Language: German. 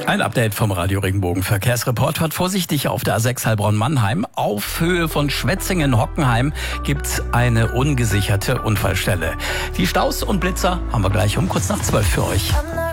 Ein Update vom Radio Regenbogen Verkehrsreport. Fahrt vorsichtig auf der A6 Heilbronn-Mannheim. Auf Höhe von Schwetzingen-Hockenheim gibt's eine ungesicherte Unfallstelle. Die Staus und Blitzer haben wir gleich um kurz nach 12 für euch.